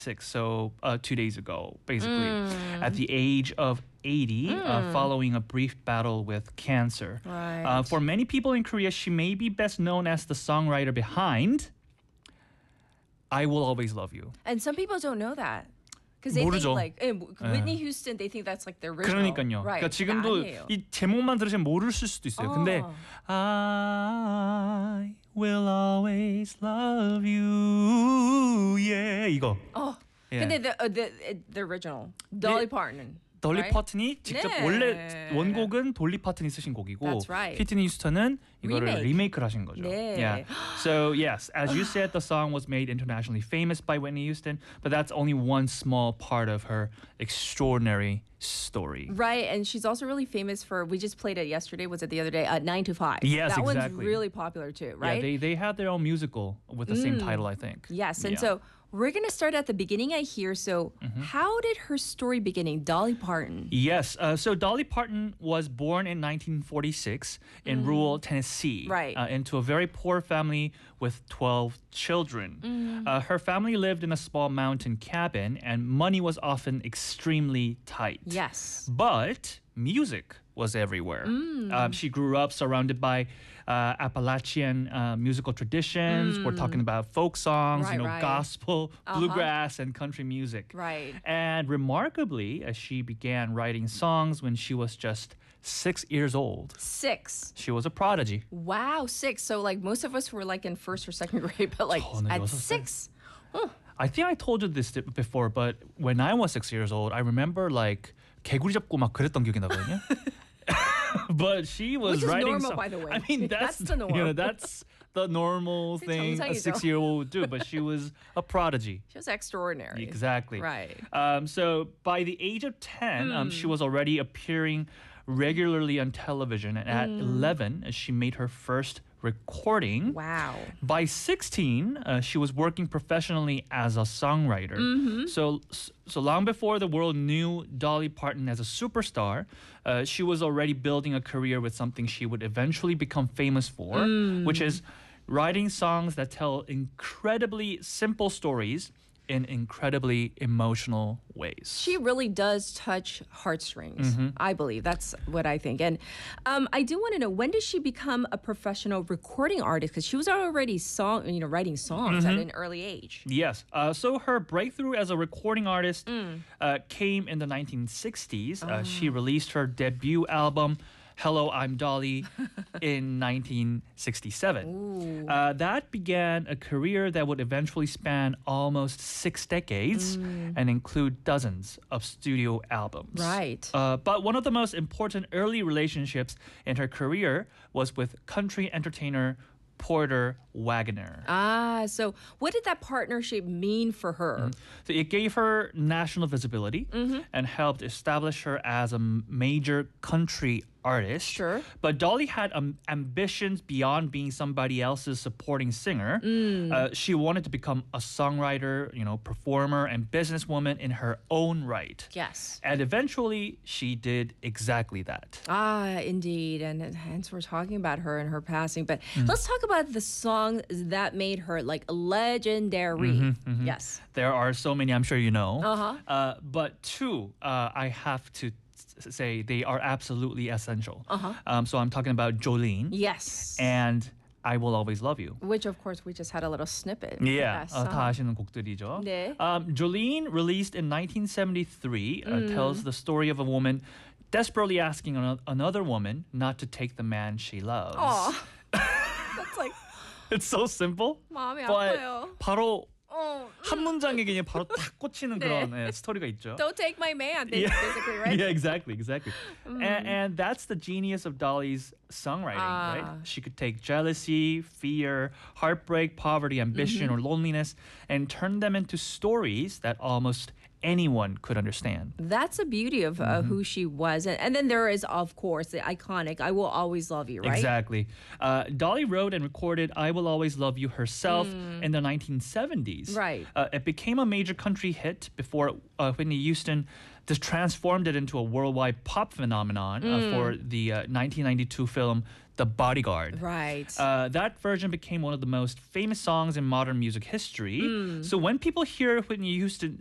so 2 days ago, basically, at the age of 80, following a brief battle with cancer. Right. For many people in Korea, she may be best known as the songwriter behind I Will Always Love You. And some people don't know that. Because they 모르죠. think like Whitney Houston, they think that's like the original. 그러니까요. Right. 그러니까 지금도 아니에요. 이 제목만 들으시면 모르실 수도 있어요. 근데 I will always love you. Yeah, 이거. 예. 근데 the original Dolly Parton. 돌리 right? 파튼이 직접 네. 원래 원곡은 돌리 파튼이 쓰신 곡이고 That's right. 휘트니 휴스턴은 이거를 Remake. 리메이크를 하신 거죠. 네. Yeah. So yes, as you said, the song was made internationally famous by Whitney Houston, but that's only one small part of her extraordinary story. Right, and she's also really famous for. We just played it yesterday. Was it the other day? 9 to 5. Yes, that exactly. one's really popular too, right? Yeah, they had their own musical with the same title, I think. Yes, and Yeah. so we're gonna start at the beginning. I hear. So, how did her story beginning? Dolly Parton. Yes. So Dolly Parton was born in 1946 in rural Tennessee, Right. Into a very poor family with 12 children. Her family lived in a small mountain cabin, and money was often extremely tight. Yes. But music was everywhere. She grew up surrounded by Appalachian musical traditions. We're talking about folk songs, Right. gospel, bluegrass, and country music. Right. And remarkably, she began writing songs when she was just 6 years old. 6. She was a prodigy. Wow, 6. So like most of us were like in first or second grade, but like 저는 at 6살. 6. I think I told you this before, but when I was 6 years old, I remember like 개구리 잡고 막 그랬던 기억이 나거든요. But she was Which is writing normal, so- by the way. I mean, that's That's the norm. that's the normal thing a 정상이죠. 6-year-old would do. But she was a prodigy. She was extraordinary. Exactly. Right. So by the age of 10, she was already appearing regularly on television. And at 11, she made her first recording. Wow. By 16, she was working professionally as a songwriter. So long before the world knew Dolly Parton as a superstar, she was already building a career with something she would eventually become famous for, which is writing songs that tell incredibly simple stories in incredibly emotional ways. She really does touch heartstrings. I believe that's what I think. And I do want to know, when did she become a professional recording artist? Because she was already writing songs at an early age. Yes. So her breakthrough as a recording artist came in the 1960s. She released her debut album, Hello, I'm Dolly, in 1967. That began a career that would eventually span almost 6 decades and include dozens of studio albums. Right. But one of the most important early relationships in her career was with country entertainer Porter Wagoner. So what did that partnership mean for her? So it gave her national visibility and helped establish her as a major country artist. Sure. But Dolly had ambitions beyond being somebody else's supporting singer. She wanted to become a songwriter, performer, and businesswoman in her own right. Yes. And eventually, she did exactly that. Indeed. And hence we're talking about her and her passing. But let's talk about the song that made her like legendary. Yes. There are so many, I'm sure you know. But two, I have to say they are absolutely essential. So I'm talking about Jolene Yes. and I Will Always Love You. Which of course we just had a little snippet. Yeah, Yes. 다 아시는 곡들이죠. 네. Jolene, released in 1973, tells the story of a woman desperately asking another woman not to take the man she loves. Aw. That's like It's so simple, 마음이 but 아파요. 바로 Oh, 한 문장에 그냥 바로 탁 꽂히는 그런 스토리가 있죠. don't take my man, basically, right? Yeah, exactly. And that's the genius of Dolly's songwriting, right? She could take jealousy, fear, heartbreak, poverty, ambition, or loneliness and turn them into stories that almost anyone could understand. That's the beauty of who she was. And then there is, of course, the iconic I Will Always Love You, right? Exactly. Dolly wrote and recorded I Will Always Love You herself in the 1970s. Right. It became a major country hit before Whitney Houston just transformed it into a worldwide pop phenomenon for the 1992 film The Bodyguard. Right. That version became one of the most famous songs in modern music history. So when people hear Whitney Houston